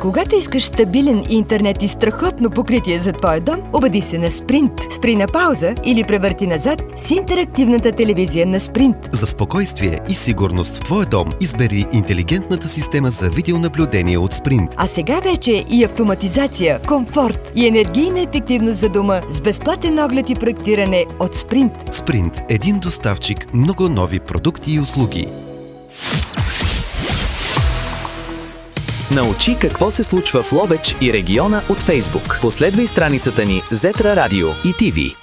Когато искаш стабилен интернет и страхотно покритие за твоя дом, убеди се на Sprint. Спри на пауза или превърти назад с интерактивната телевизия на Sprint. За спокойствие и сигурност в твоя дом избери интелигентната система за видеонаблюдение от Sprint. А сега вече и автоматизация, комфорт и енергийна ефективност за дома с безплатен оглед и проектиране от Sprint. Sprint – един доставчик, много нови продукти и услуги. Научи какво се случва в Ловеч и региона от Фейсбук. Последвай страницата ни Зетра Радио и ТВ.